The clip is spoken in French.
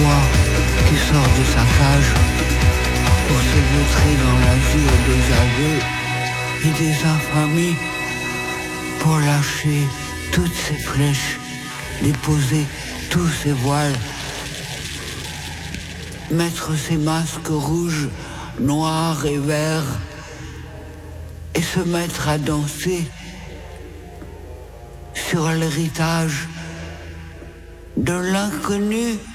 roi qui sort de sa cage pour se vautrer dans l'azur des aveux et des infamies, pour lâcher toutes ses flèches, déposer tous ses voiles, mettre ses masques rouges, noirs et verts, et se mettre à danser sur l'héritage de l'inconnu